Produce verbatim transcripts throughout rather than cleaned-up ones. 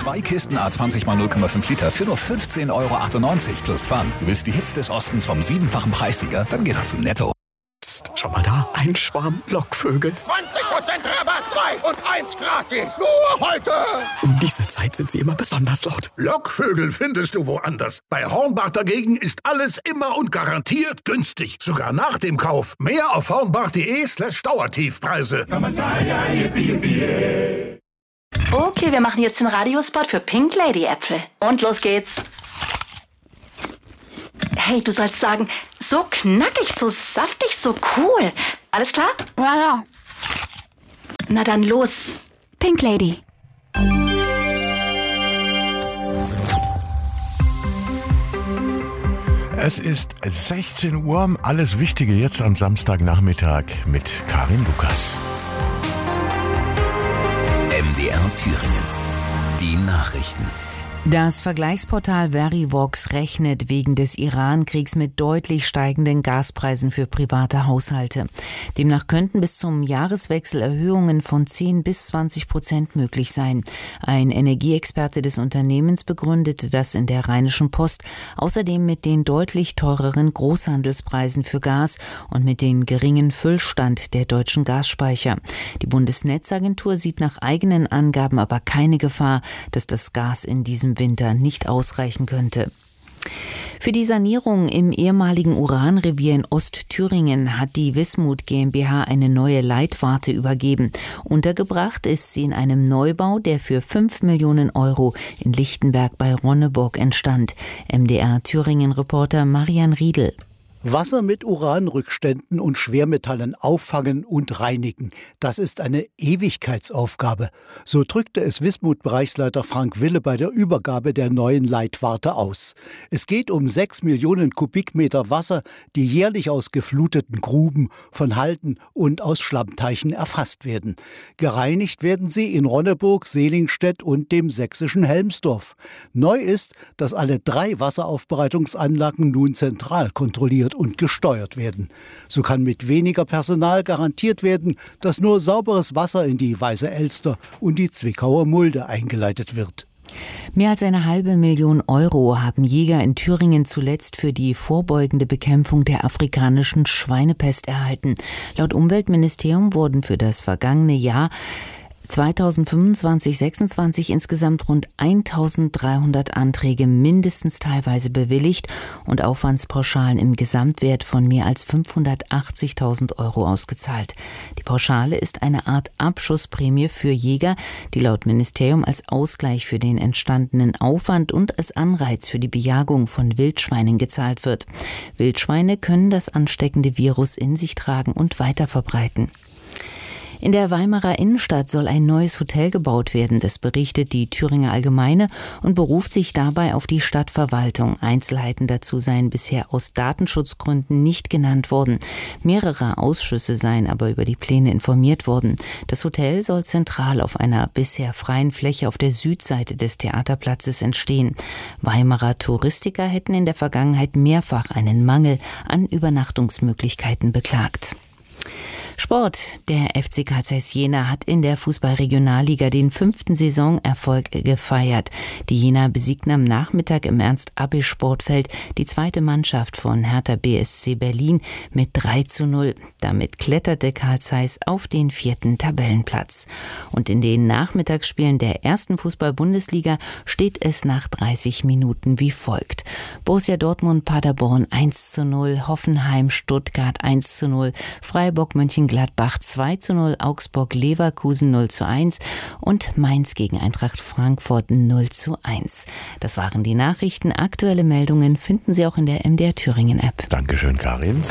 Zwei Kisten A zwanzig mal null Komma fünf Liter für nur fünfzehn Euro achtundneunzig plus Pfand. Du willst die Hits des Ostens vom siebenfachen Preissieger? Dann geh doch zu Netto. Psst, schau mal da, ein Schwarm Lockvögel. zwanzig Prozent Rabatt, zwei und eins gratis. Nur heute. Um diese Zeit sind sie immer besonders laut. Lockvögel findest du woanders. Bei Hornbach dagegen ist alles immer und garantiert günstig. Sogar nach dem Kauf. Mehr auf hornbach.de slash Dauertiefpreise. Okay, wir machen jetzt den Radiospot für Pink Lady Äpfel. Und los geht's. Hey, du sollst sagen, so knackig, so saftig, so cool. Alles klar? Ja, ja. Na dann los. Pink Lady. Es ist sechzehn Uhr. Alles Wichtige jetzt am Samstagnachmittag mit Karin Lukas. M D R Thüringen. Die Nachrichten. Das Vergleichsportal Verivox rechnet wegen des Iran-Kriegs mit deutlich steigenden Gaspreisen für private Haushalte. Demnach könnten bis zum Jahreswechsel Erhöhungen von zehn bis zwanzig Prozent möglich sein. Ein Energieexperte des Unternehmens begründete das in der Rheinischen Post, außerdem mit den deutlich teureren Großhandelspreisen für Gas und mit dem geringen Füllstand der deutschen Gasspeicher. Die Bundesnetzagentur sieht nach eigenen Angaben aber keine Gefahr, dass das Gas in diesem Winter nicht ausreichen könnte. Für die Sanierung im ehemaligen Uranrevier in Ostthüringen hat die Wismut GmbH eine neue Leitwarte übergeben. Untergebracht ist sie in einem Neubau, der für fünf Millionen Euro in Lichtenberg bei Ronneburg entstand. M D R Thüringen-Reporter Marian Riedel. Wasser mit Uranrückständen und Schwermetallen auffangen und reinigen. Das ist eine Ewigkeitsaufgabe. So drückte es Wismut-Bereichsleiter Frank Wille bei der Übergabe der neuen Leitwarte aus. Es geht um sechs Millionen Kubikmeter Wasser, die jährlich aus gefluteten Gruben, von Halden und aus Schlammteichen erfasst werden. Gereinigt werden sie in Ronneburg, Selingstedt und dem sächsischen Helmsdorf. Neu ist, dass alle drei Wasseraufbereitungsanlagen nun zentral kontrolliert und gesteuert werden. So kann mit weniger Personal garantiert werden, dass nur sauberes Wasser in die Weiße Elster und die Zwickauer Mulde eingeleitet wird. Mehr als eine halbe Million Euro haben Jäger in Thüringen zuletzt für die vorbeugende Bekämpfung der afrikanischen Schweinepest erhalten. Laut Umweltministerium wurden für das vergangene Jahr zweitausendfünfundzwanzig sechsundzwanzig insgesamt rund eintausenddreihundert Anträge mindestens teilweise bewilligt und Aufwandspauschalen im Gesamtwert von mehr als fünfhundertachtzigtausend Euro ausgezahlt. Die Pauschale ist eine Art Abschussprämie für Jäger, die laut Ministerium als Ausgleich für den entstandenen Aufwand und als Anreiz für die Bejagung von Wildschweinen gezahlt wird. Wildschweine können das ansteckende Virus in sich tragen und weiterverbreiten. In der Weimarer Innenstadt soll ein neues Hotel gebaut werden. Das berichtet die Thüringer Allgemeine und beruft sich dabei auf die Stadtverwaltung. Einzelheiten dazu seien bisher aus Datenschutzgründen nicht genannt worden. Mehrere Ausschüsse seien aber über die Pläne informiert worden. Das Hotel soll zentral auf einer bisher freien Fläche auf der Südseite des Theaterplatzes entstehen. Weimarer Touristiker hätten in der Vergangenheit mehrfach einen Mangel an Übernachtungsmöglichkeiten beklagt. Sport. Der F C Carl Zeiss Jena hat in der Fußball-Regionalliga den fünften Saisonerfolg gefeiert. Die Jena besiegten am Nachmittag im Ernst-Abbe-Sportfeld die zweite Mannschaft von Hertha B S C Berlin mit drei zu null. Damit kletterte Carl Zeiss auf den vierten Tabellenplatz. Und in den Nachmittagsspielen der ersten Fußball-Bundesliga steht es nach dreißig Minuten wie folgt. Borussia Dortmund Paderborn eins zu null, Hoffenheim Stuttgart eins zu null, Freiburg Mönchengladbach zwei zu null, Augsburg Leverkusen null zu eins und Mainz gegen Eintracht Frankfurt null zu eins. Das waren die Nachrichten. Aktuelle Meldungen finden Sie auch in der M D R Thüringen App. Dankeschön, Karin.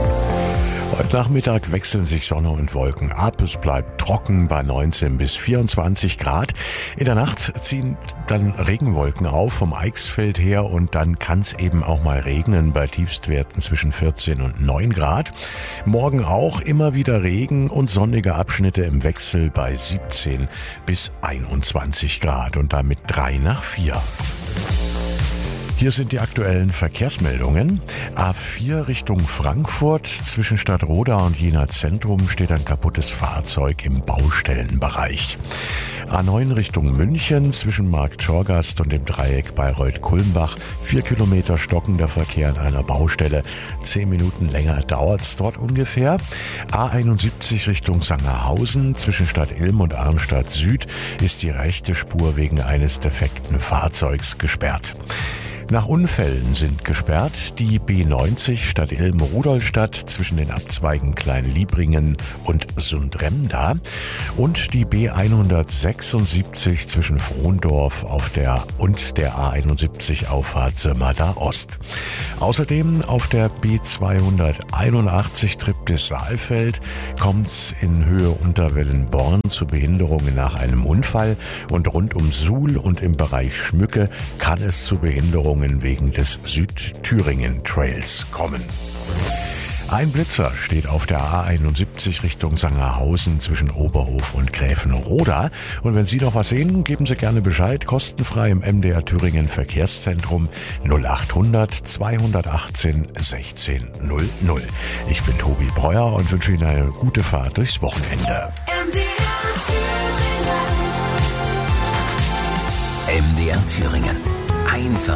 Heute Nachmittag wechseln sich Sonne und Wolken ab. Es bleibt trocken bei neunzehn bis vierundzwanzig Grad. In der Nacht ziehen dann Regenwolken auf vom Eichsfeld her und dann kann es eben auch mal regnen bei Tiefstwerten zwischen vierzehn und neun Grad. Morgen auch immer wieder Regen und sonnige Abschnitte im Wechsel bei siebzehn bis einundzwanzig Grad und damit drei nach vier. Hier sind die aktuellen Verkehrsmeldungen. A vier Richtung Frankfurt. Zwischen Stadtroda und Jena Zentrum steht ein kaputtes Fahrzeug im Baustellenbereich. A neun Richtung München. Zwischen Markt Schorgast und dem Dreieck Bayreuth-Kulmbach. Vier Kilometer stockender Verkehr an einer Baustelle. Zehn Minuten länger dauert's dort ungefähr. A einundsiebzig Richtung Sangerhausen. Zwischen Stadt Ilm und Arnstadt Süd ist die rechte Spur wegen eines defekten Fahrzeugs gesperrt. Nach Unfällen sind gesperrt die B neunzig Stadt Ilm-Rudolstadt zwischen den Abzweigen Klein-Liebringen und Sundremda und die B hundertsechsundsiebzig zwischen Frohndorf auf der und der A einundsiebzig Auffahrt Sömmerda Ost. Außerdem auf der B zweihunderteinundachtzig Triptis-Saalfeld kommt es in Höhe Unterwellenborn zu Behinderungen nach einem Unfall und rund um Suhl und im Bereich Schmücke kann es zu Behinderungen wegen des Südthüringen-Trails kommen. Ein Blitzer steht auf der A einundsiebzig Richtung Sangerhausen zwischen Oberhof und Gräfenroda. Und wenn Sie noch was sehen, geben Sie gerne Bescheid. Kostenfrei im M D R Thüringen Verkehrszentrum null achthundert zweihundertachtzehn sechzehn null null. Ich bin Tobi Breuer und wünsche Ihnen eine gute Fahrt durchs Wochenende. M D R Thüringen. M D R Thüringen. Einfach